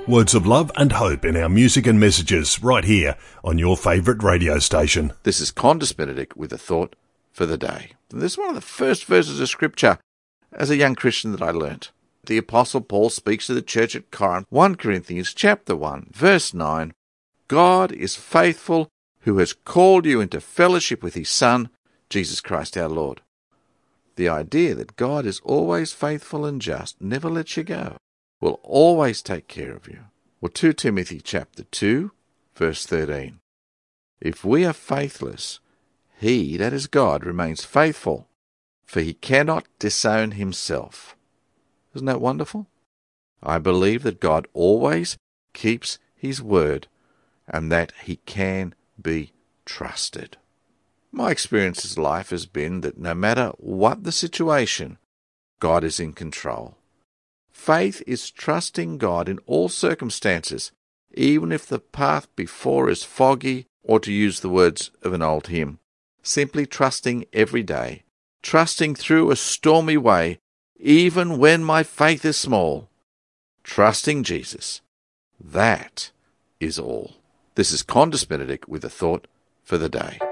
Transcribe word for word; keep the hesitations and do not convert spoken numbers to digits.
Words of love and hope in our music and messages right here on your favourite radio station. This is Condis Benedict with a thought for the day. This is one of the first verses of Scripture as a young Christian that I learnt. The Apostle Paul speaks to the church at Corinth, First Corinthians chapter one, verse nine. God is faithful, who has called you into fellowship with his Son, Jesus Christ our Lord. The idea that God is always faithful and just, never lets you go, will always take care of you. Well, Second Timothy chapter two, verse thirteen. If we are faithless, he, that is God, remains faithful, for he cannot disown himself. Isn't that wonderful? I believe that God always keeps his word and that he can be trusted. My experience in life has been that no matter what the situation, God is in control. Faith is trusting God in all circumstances, even if the path before is foggy, or to use the words of an old hymn, simply trusting every day, trusting through a stormy way, even when my faith is small. Trusting Jesus. That is all. This is Condis Benedict with a thought for the day.